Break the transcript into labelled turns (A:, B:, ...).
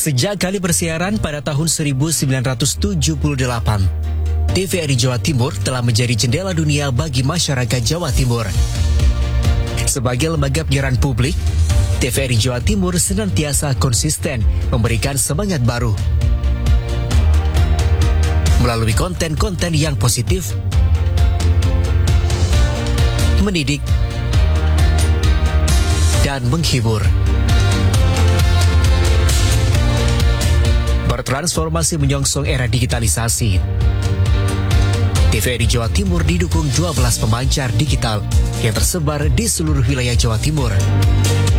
A: Sejak kali bersiaran pada tahun 1978, TVRI Jawa Timur telah menjadi jendela dunia bagi masyarakat Jawa Timur. Sebagai lembaga penyiaran publik, TVRI Jawa Timur senantiasa konsisten memberikan semangat baru melalui konten-konten yang positif, mendidik, dan menghibur. Bertransformasi menyongsong era digitalisasi, TVRI Jawa Timur didukung 12 pemancar digital yang tersebar di seluruh wilayah Jawa Timur.